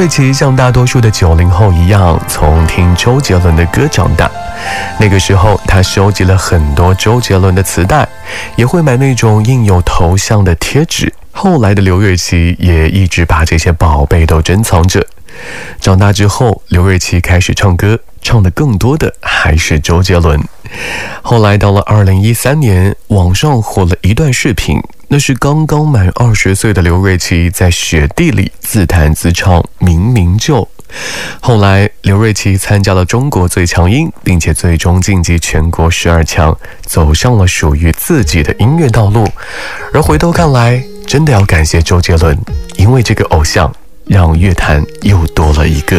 瑞琦像大多数的90后一样，从听周杰伦的歌长大。那个时候，他收集了很多周杰伦的磁带，也会买那种印有头像的贴纸。后来的刘瑞琦也一直把这些宝贝都珍藏着。长大之后，刘瑞琦开始唱歌，唱的更多的还是周杰伦。后来到了2013年，网上火了一段视频，那是刚刚满20岁的刘瑞琦在雪地里自弹自唱《明明就》。后来刘瑞琦参加了中国最强音，并且最终晋级全国12强，走上了属于自己的音乐道路。而回头看来，真的要感谢周杰伦，因为这个偶像让乐坛又多了一个。